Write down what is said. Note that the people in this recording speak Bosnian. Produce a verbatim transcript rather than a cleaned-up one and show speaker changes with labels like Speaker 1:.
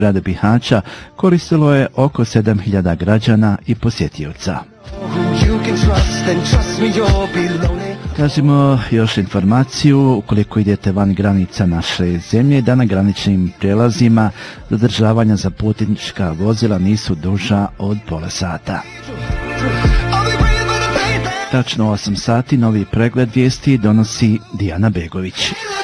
Speaker 1: grada Bihaća koristilo je oko sedam hiljada građana i posjetioca. Kažemo još informaciju, ukoliko idete van granica naše zemlje, da na graničnim prijelazima zadržavanja za putnička vozila nisu duža od pola sata. Tačno osam sati novi pregled vijesti donosi Dijana Begović.